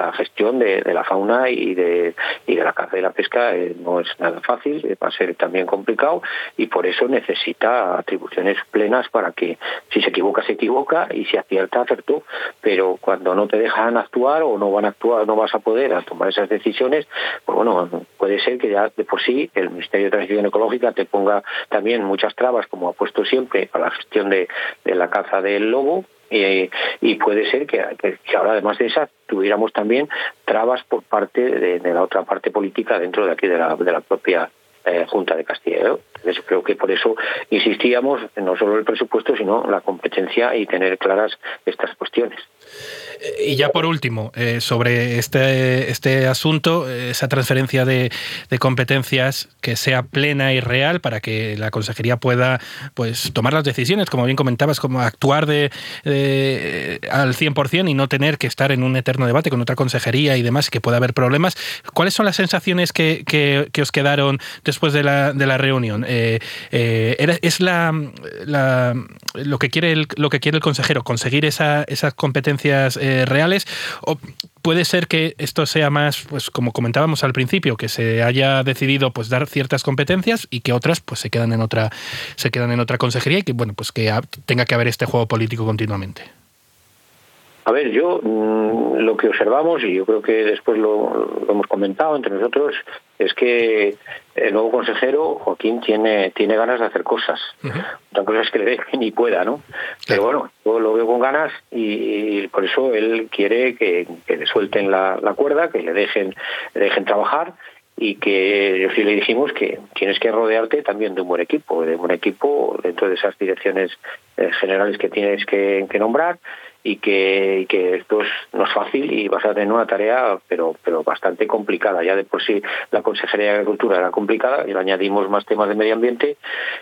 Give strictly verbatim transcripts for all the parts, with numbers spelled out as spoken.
la gestión de, de la fauna y de, y de la caza y la pesca eh, no es nada fácil, va a ser también complicado y por eso necesita atribuciones plenas para que si se equivoca, se equivoca y si acierta, acertó. Pero cuando no te dejan actuar o no van a actuar, no vas a poder a tomar esas decisiones, pues bueno, puede ser que ya de por sí el Ministerio de Transición Ecológica te ponga también muchas trabas, como ha puesto siempre, a la gestión de, de la caza del lobo. Eh, y puede ser que, que, que ahora, además de esas, tuviéramos también trabas por parte de, de la otra parte política dentro de aquí de la, de la propia eh, Junta de Castilla y León. Entonces, creo que por eso insistíamos no solo el presupuesto, sino la competencia y tener claras estas cuestiones. Y ya por último, eh, sobre este, este asunto, esa transferencia de, de competencias que sea plena y real para que la consejería pueda pues tomar las decisiones, como bien comentabas, como actuar de, de al cien por ciento y no tener que estar en un eterno debate con otra consejería y demás, que pueda haber problemas. ¿Cuáles son las sensaciones que, que, que os quedaron después de la, de la reunión? Eh, eh, ¿Es la, la, lo, que quiere el, lo que quiere el consejero, conseguir esa, esas competencias eh, reales, o puede ser que esto sea más, pues como comentábamos al principio, que se haya decidido pues dar ciertas competencias y que otras pues se quedan en otra se quedan en otra consejería y que bueno pues que tenga que haber este juego político continuamente? A ver, yo mmm, lo que observamos, y yo creo que después lo, lo hemos comentado entre nosotros, es que el nuevo consejero, Joaquín, tiene tiene ganas de hacer cosas. Uh-huh. Otra cosa es que le dejen y pueda, ¿no? Pero bueno, yo lo veo con ganas y, y por eso él quiere que, que le suelten la, la cuerda, que le dejen, le dejen trabajar y que sí le dijimos que tienes que rodearte también de un buen equipo, de un buen equipo dentro de esas direcciones eh, generales que tienes que, que nombrar. Y que, y que esto es, no es fácil y vas a tener una tarea pero pero bastante complicada. Ya de por sí la Consejería de Agricultura era complicada y le añadimos más temas de medio ambiente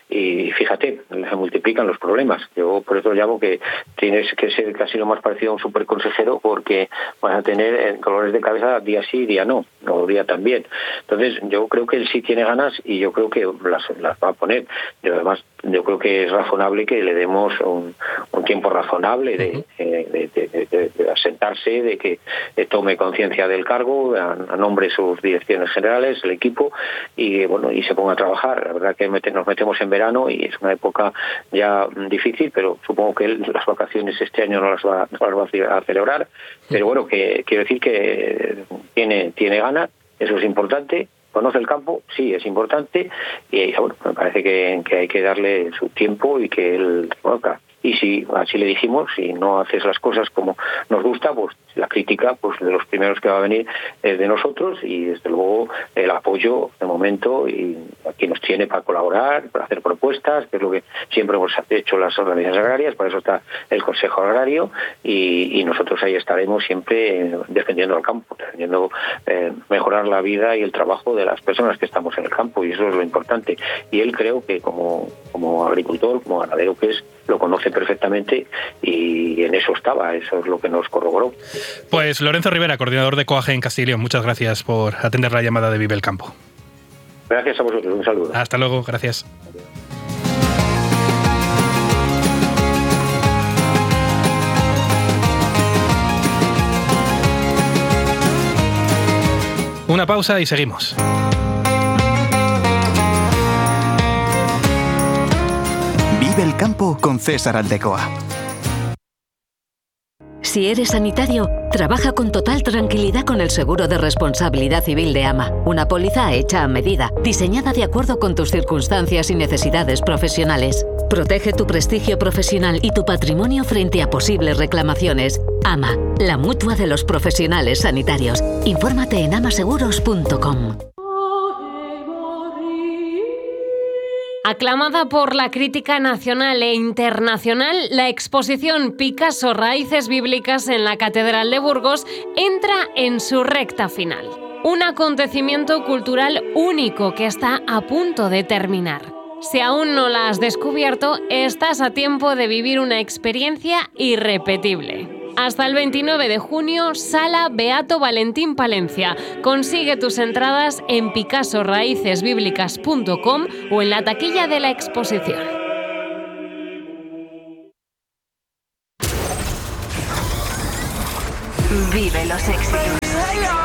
y fíjate, se multiplican los problemas. Yo por eso llamo que tienes que ser casi lo más parecido a un superconsejero porque vas a tener dolores de cabeza día sí, día no, o día también. Entonces yo creo que él sí tiene ganas y yo creo que las, las va a poner. Y además yo creo que es razonable que le demos un, un tiempo razonable de, de, de, de, de, de asentarse, de que de tome conciencia del cargo, a, a nombre de sus direcciones generales, el equipo, y bueno y se ponga a trabajar. La verdad que mete, nos metemos en verano y es una época ya difícil, pero supongo que él las vacaciones este año no las va, no las va a celebrar. Pero bueno, que quiero decir que tiene, tiene ganas, eso es importante. ¿Conoce el campo? Sí, es importante y bueno, me parece que, que hay que darle su tiempo y que él conozca. Y si así le dijimos, si no haces las cosas como nos gusta, pues la crítica, pues de los primeros que va a venir es de nosotros y desde luego el apoyo de momento y aquí nos tiene para colaborar, para hacer propuestas, que es lo que siempre hemos hecho las organizaciones agrarias, por eso está el Consejo Agrario y, y nosotros ahí estaremos siempre defendiendo el campo, defendiendo eh, mejorar la vida y el trabajo de las personas que estamos en el campo y eso es lo importante. Y él creo que como, como agricultor, como ganadero que es, lo conoce perfectamente y en eso estaba, eso es lo que nos corroboró. Pues Lorenzo Rivera, coordinador de COAGE en Castilla y León, muchas gracias por atender la llamada de Vive el Campo. Gracias a vosotros, un saludo. Hasta luego, gracias. Una pausa y seguimos. Vive el campo con César Aldecoa. Si eres sanitario, trabaja con total tranquilidad con el seguro de responsabilidad civil de AMA. Una póliza hecha a medida, diseñada de acuerdo con tus circunstancias y necesidades profesionales. Protege tu prestigio profesional y tu patrimonio frente a posibles reclamaciones. AMA, la mutua de los profesionales sanitarios. Infórmate en amaseguros punto com. Aclamada por la crítica nacional e internacional, la exposición Picasso Raíces Bíblicas en la Catedral de Burgos entra en su recta final. Un acontecimiento cultural único que está a punto de terminar. Si aún no la has descubierto, estás a tiempo de vivir una experiencia irrepetible. Hasta el veintinueve de junio, Sala Beato Valentín Palencia. Consigue tus entradas en picasso raíces bíblicas punto com o en la taquilla de la exposición. Vive los éxitos. baila.